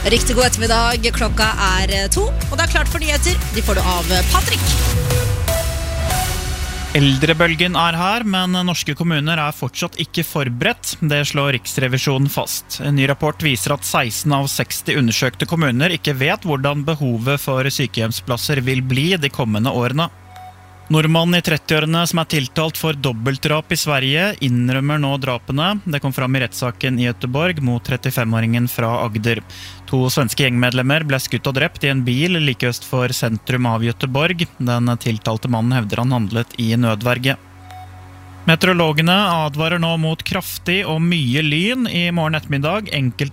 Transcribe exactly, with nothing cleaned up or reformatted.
Riktig god ettermiddag, klokka er to, og det er klart for nyheter. De får du av Patrick. Eldrebølgen er her, men norske kommuner er fortsatt ikke forberedt. Det slår Riksrevisjonen fast. En ny rapport viser at seksten av seksti undersøkte kommuner ikke vet hvordan behovet for sykehjemsplasser vil bli de kommende årene. Nordmannen i trettiårene som er tiltalt for dobbeltdrap i Sverige innrømmer nå drapene. Det kom fram i rettssaken i Göteborg mot trettifem-åringen fra Agder. To svenske gjengmedlemmer ble skutt og drept i en bil like øst for sentrum av Göteborg. Den tiltalte mannen hevder han handlet i nødverge. Meteorologene advarer nå mot kraftig og mye lyn i morgen ettermiddag. Enkelte